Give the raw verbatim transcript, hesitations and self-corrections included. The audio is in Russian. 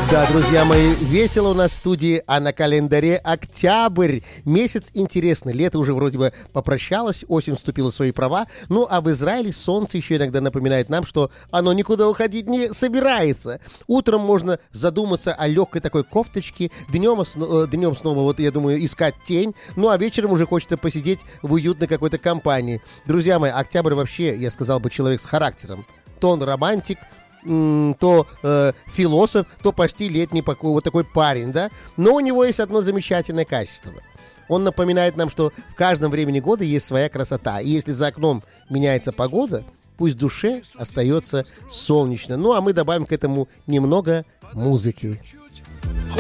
Да, друзья мои, весело у нас в студии, а на календаре октябрь. Месяц интересный, лето уже вроде бы попрощалось, осень вступила в свои права. Ну, а в Израиле солнце еще иногда напоминает нам, что оно никуда уходить не собирается. Утром можно задуматься о легкой такой кофточке, днем, днем снова, вот я думаю, искать тень. Ну, а вечером уже хочется посидеть в уютной какой-то компании. Друзья мои, октябрь вообще, я сказал бы, человек с характером. То он романтик, то э, философ, то почти летний вот такой парень, да? Но у него есть одно замечательное качество. Он напоминает нам, что в каждом времени года есть своя красота. И если за окном меняется погода, пусть в душе остается солнечно. Ну, а мы добавим к этому немного музыки.